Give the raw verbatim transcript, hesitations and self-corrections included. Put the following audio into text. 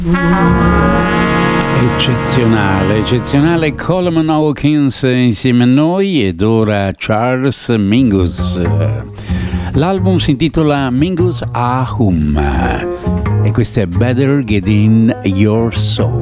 Eccezionale, eccezionale Coleman Hawkins insieme a noi ed ora Charles Mingus. L'album si intitola Mingus Ahum e questo è Better Get In Your Soul.